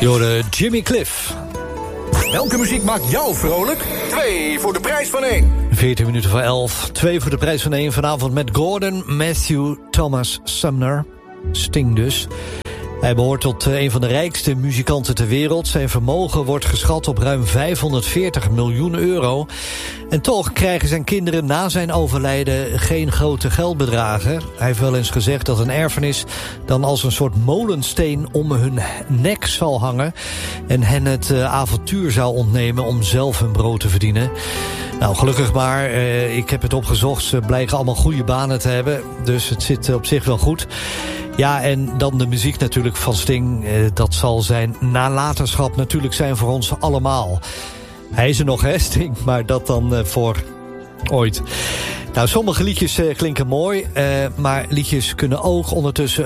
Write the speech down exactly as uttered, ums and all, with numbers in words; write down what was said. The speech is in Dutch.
Door Jimmy Cliff. Welke muziek maakt jou vrolijk? Twee voor de prijs van één. veertien minuten voor elf. Twee voor de prijs van één. Vanavond met Gordon Matthew Thomas Sumner. Sting dus. Hij behoort tot een van de rijkste muzikanten ter wereld. Zijn vermogen wordt geschat op ruim vijfhonderdveertig miljoen euro. En toch krijgen zijn kinderen na zijn overlijden geen grote geldbedragen. Hij heeft wel eens gezegd dat een erfenis dan als een soort molensteen om hun nek zal hangen. En hen het uh, avontuur zou ontnemen om zelf hun brood te verdienen. Nou, gelukkig maar. Uh, ik heb het opgezocht. Ze blijken allemaal goede banen te hebben. Dus het zit op zich wel goed. Ja, en dan de muziek natuurlijk van Sting. Uh, dat zal zijn nalatenschap natuurlijk zijn voor ons allemaal. Hij is er nog, hè, Sting, maar dat dan uh, voor ooit. Nou, sommige liedjes uh, klinken mooi, uh, maar liedjes kunnen ook ondertussen